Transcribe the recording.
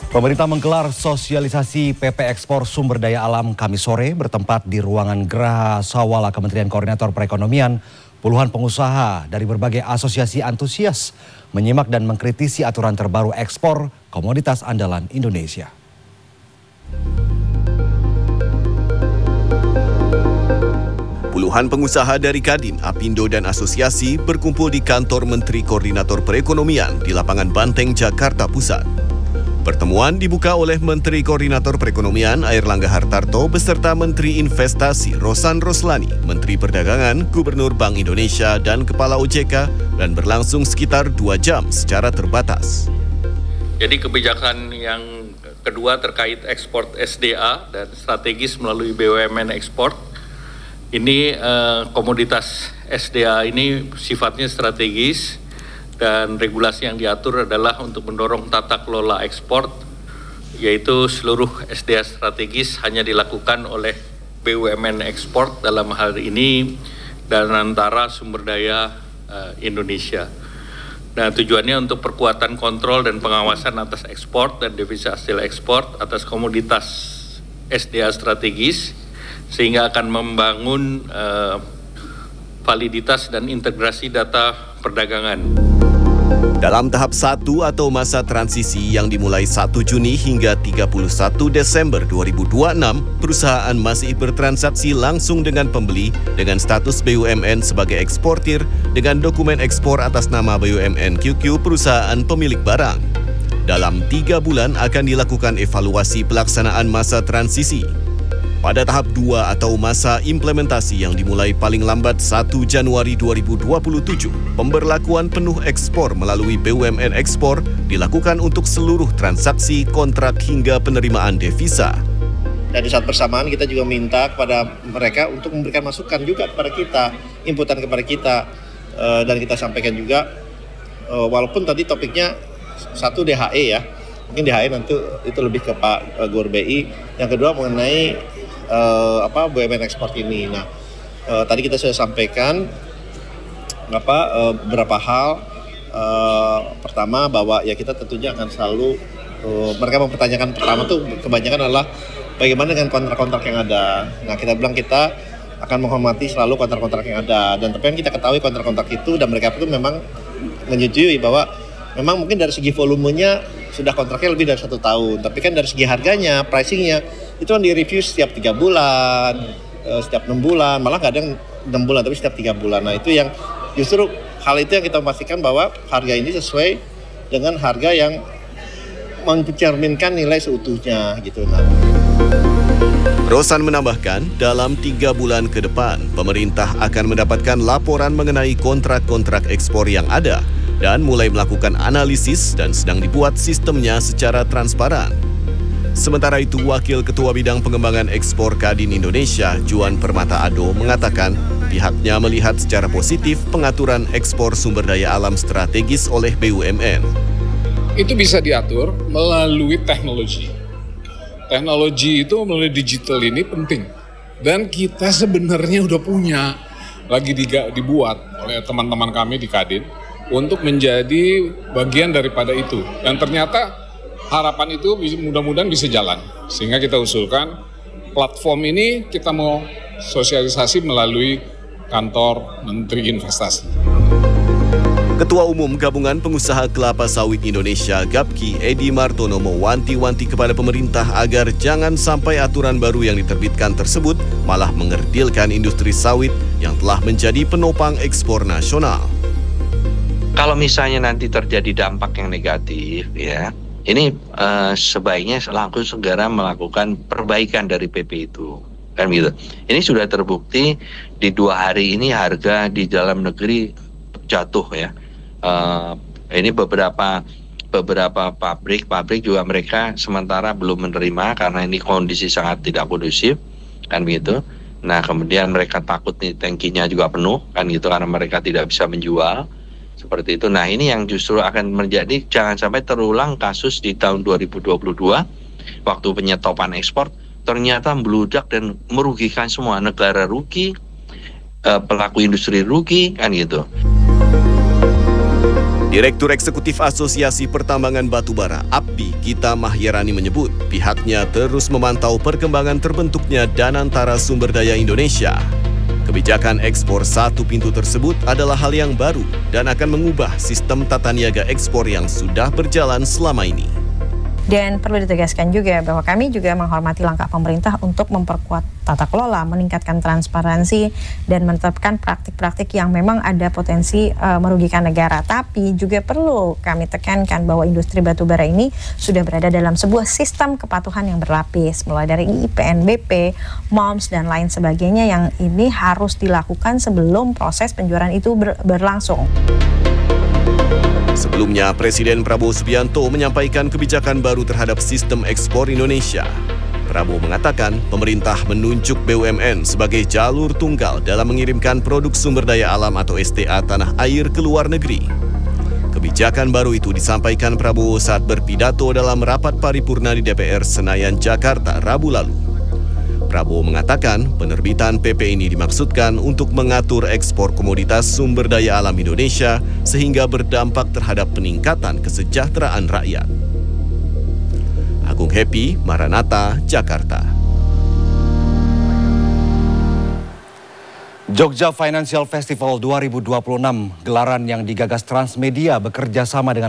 Pemerintah menggelar sosialisasi PP Ekspor Sumber Daya Alam Kamis sore bertempat di ruangan Geraha Sawala Kementerian Koordinator Perekonomian. Puluhan pengusaha dari berbagai asosiasi antusias menyimak dan mengkritisi aturan terbaru ekspor komoditas andalan Indonesia. Puluhan pengusaha dari Kadin, Apindo, dan asosiasi berkumpul di kantor Menteri Koordinator Perekonomian di lapangan Banteng, Jakarta Pusat. Pertemuan dibuka oleh Menteri Koordinator Perekonomian Airlangga Hartarto beserta Menteri Investasi Rosan Roslani, Menteri Perdagangan, Gubernur Bank Indonesia, dan Kepala OJK dan berlangsung sekitar 2 jam secara terbatas. Jadi kebijakan yang kedua terkait ekspor SDA dan strategis melalui BUMN ekspor. Ini komoditas SDA ini sifatnya strategis. Dan regulasi yang diatur adalah untuk mendorong tata kelola ekspor, yaitu seluruh SDA strategis hanya dilakukan oleh BUMN ekspor dalam hal ini dan antara sumber daya Indonesia. Nah, tujuannya untuk perkuatan kontrol dan pengawasan atas ekspor dan devisa hasil ekspor atas komoditas SDA strategis, sehingga akan membangun validitas dan integrasi data perdagangan. Dalam tahap 1 atau masa transisi yang dimulai 1 Juni hingga 31 Desember 2026, perusahaan masih bertransaksi langsung dengan pembeli dengan status BUMN sebagai eksportir dengan dokumen ekspor atas nama BUMN QQ perusahaan pemilik barang. Dalam 3 bulan akan dilakukan evaluasi pelaksanaan masa transisi. Pada tahap 2 atau masa implementasi yang dimulai paling lambat 1 Januari 2027, pemberlakuan penuh ekspor melalui BUMN ekspor dilakukan untuk seluruh transaksi, kontrak hingga penerimaan devisa. Dan di saat bersamaan kita juga minta kepada mereka untuk memberikan masukan juga kepada kita, inputan kepada kita, dan kita sampaikan juga, walaupun tadi topiknya satu DHE ya, mungkin DHE nanti itu lebih ke Pak Gubernur BI, yang kedua mengenai BUMN ekspor ini. Nah, tadi kita sudah sampaikan beberapa hal. Pertama bahwa ya kita tentunya akan selalu mereka mempertanyakan pertama tuh kebanyakan adalah bagaimana dengan kontrak-kontrak yang ada. Nah, kita bilang kita akan menghormati selalu kontrak-kontrak yang ada, dan tapi yang kita ketahui kontrak-kontrak itu dan mereka itu memang menyetujui bahwa memang mungkin dari segi volumenya sudah kontraknya lebih dari 1 tahun, tapi kan dari segi harganya, pricingnya itu kan di-review setiap 3 bulan, setiap 6 bulan, malah nggak ada yang 6 bulan, tapi setiap 3 bulan. Nah, itu yang justru hal itu yang kita memastikan bahwa harga ini sesuai dengan harga yang mencerminkan nilai seutuhnya gitu. Nah. Rosan menambahkan, dalam 3 bulan ke depan, pemerintah akan mendapatkan laporan mengenai kontrak-kontrak ekspor yang ada dan mulai melakukan analisis dan sedang dibuat sistemnya secara transparan. Sementara itu, Wakil Ketua Bidang Pengembangan Ekspor Kadin Indonesia, Juan Permata Ado, mengatakan pihaknya melihat secara positif pengaturan ekspor sumber daya alam strategis oleh BUMN. Itu bisa diatur melalui teknologi. Teknologi itu melalui digital ini penting. Dan kita sebenarnya udah punya, lagi dibuat oleh teman-teman kami di Kadin untuk menjadi bagian daripada itu. Dan ternyata harapan itu mudah-mudahan bisa jalan. Sehingga kita usulkan platform ini kita mau sosialisasi melalui kantor Menteri Investasi. Ketua Umum Gabungan Pengusaha Kelapa Sawit Indonesia GAPKI Edi Martono mewanti-wanti kepada pemerintah agar jangan sampai aturan baru yang diterbitkan tersebut malah mengerdilkan industri sawit yang telah menjadi penopang ekspor nasional. Kalau misalnya nanti terjadi dampak yang negatif ya, ini sebaiknya langsung segera melakukan perbaikan dari PP itu, kan gitu. Ini sudah terbukti di 2 hari ini harga di dalam negeri jatuh ya. Ini beberapa pabrik juga mereka sementara belum menerima karena ini kondisi sangat tidak kondusif, kan gitu. Nah, kemudian mereka takut nih tangkinya juga penuh, kan gitu, karena mereka tidak bisa menjual. Seperti itu. Nah, ini yang justru akan menjadi jangan sampai terulang kasus di tahun 2022 waktu penyetopan ekspor ternyata meludak dan merugikan semua, negara rugi, pelaku industri rugi, kan gitu. Direktur Eksekutif Asosiasi Pertambangan Batubara, APBI, Gita Mahyarani menyebut pihaknya terus memantau perkembangan terbentuknya Danantara Sumber Daya Indonesia. Kebijakan ekspor satu pintu tersebut adalah hal yang baru dan akan mengubah sistem tata niaga ekspor yang sudah berjalan selama ini. Dan perlu ditegaskan juga bahwa kami juga menghormati langkah pemerintah untuk memperkuat tata kelola, meningkatkan transparansi, dan menetapkan praktik-praktik yang memang ada potensi merugikan negara. Tapi juga perlu kami tekankan bahwa industri batubara ini sudah berada dalam sebuah sistem kepatuhan yang berlapis, mulai dari PNBP, MOMS, dan lain sebagainya yang ini harus dilakukan sebelum proses penjualan itu berlangsung. Sebelumnya, Presiden Prabowo Subianto menyampaikan kebijakan baru terhadap sistem ekspor Indonesia. Prabowo mengatakan pemerintah menunjuk BUMN sebagai jalur tunggal dalam mengirimkan produk sumber daya alam atau SDA tanah air ke luar negeri. Kebijakan baru itu disampaikan Prabowo saat berpidato dalam rapat paripurna di DPR Senayan, Jakarta, Rabu lalu. Prabowo mengatakan penerbitan PP ini dimaksudkan untuk mengatur ekspor komoditas sumber daya alam Indonesia sehingga berdampak terhadap peningkatan kesejahteraan rakyat. Agung Happy, Maranatha, Jakarta. Jogja Financial Festival 2026, gelaran yang digagas Transmedia bekerja sama dengan